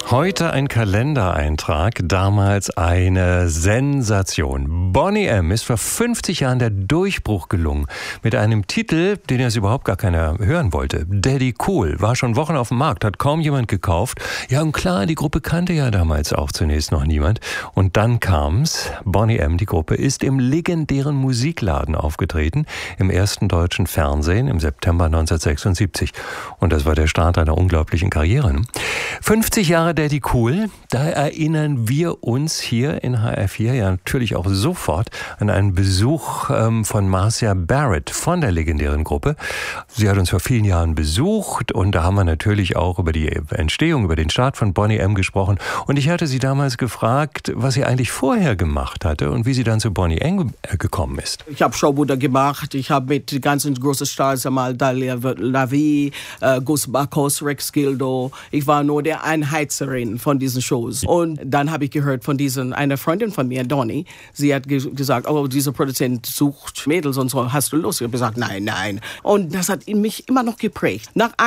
Heute ein Kalendereintrag, damals eine Sensation. Boney M. ist vor 50 Jahren der Durchbruch gelungen. Mit einem Titel, den jetzt überhaupt gar keiner hören wollte. Daddy Cool, war schon Wochen auf dem Markt, hat kaum jemand gekauft. Ja, und klar, die Gruppe kannte ja damals auch zunächst noch niemand. Und dann kam's. Boney M., die Gruppe, ist im legendären Musikladen aufgetreten, im ersten deutschen Fernsehen im September 1976. Und das war der Start einer unglaublichen Karriere. 50 Jahre Daddy Cool, da erinnern wir uns hier in HR4 ja natürlich auch sofort an einen Besuch von Marcia Barrett von der legendären Gruppe. Sie hat uns vor vielen Jahren besucht und da haben wir natürlich auch über die Entstehung, über den Start von Boney M. gesprochen. Und ich hatte sie damals gefragt, was sie eigentlich vorher gemacht hatte und wie sie dann zu Boney M. gekommen ist. Ich habe Showbuder gemacht, ich habe mit ganzen großen Stars einmal Dalia Lavi, Gus Bacchus, Rex Gildo. Ich war nur der Einheizerin von diesen Shows. Und dann habe ich gehört von einer Freundin von mir, Donny, sie hat gesagt, oh, dieser Produzent sucht Mädels und so, hast du Lust? Ich habe gesagt, nein. Und das hat mich immer noch geprägt. Nach